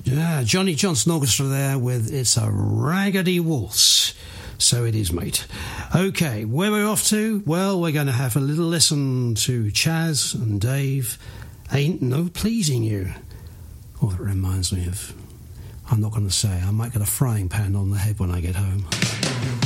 Yeah, Johnny Johnson Orchestra there with It's a Raggedy Waltz. So it is, mate. OK, where we're off to? Well, we're going to have a little listen to Chaz and Dave. Ain't No Pleasing You. Oh, that reminds me of... I'm not going to say. I might get a frying pan on the head when I get home.